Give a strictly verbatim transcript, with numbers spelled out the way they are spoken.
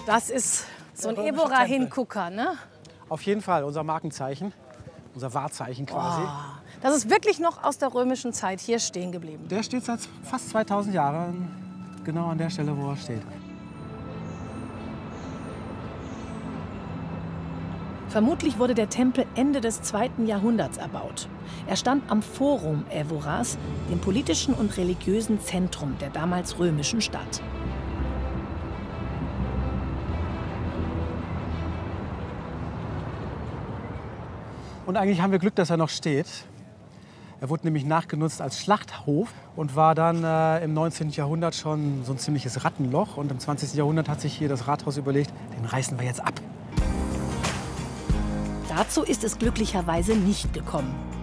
Das ist so ein Evora-Hingucker, ne? Auf jeden Fall, unser Markenzeichen, unser Wahrzeichen quasi. Oh, das ist wirklich noch aus der römischen Zeit hier stehen geblieben. Der steht seit fast zweitausend Jahren genau an der Stelle, wo er steht. Vermutlich wurde der Tempel Ende des zweiten Jahrhunderts erbaut. Er stand am Forum Evoras, dem politischen und religiösen Zentrum der damals römischen Stadt. Und eigentlich haben wir Glück, dass er noch steht. Er wurde nämlich nachgenutzt als Schlachthof und war dann äh, im neunzehnten Jahrhundert schon so ein ziemliches Rattenloch. Und im zwanzigsten Jahrhundert hat sich hier das Rathaus überlegt, den reißen wir jetzt ab. Dazu ist es glücklicherweise nicht gekommen.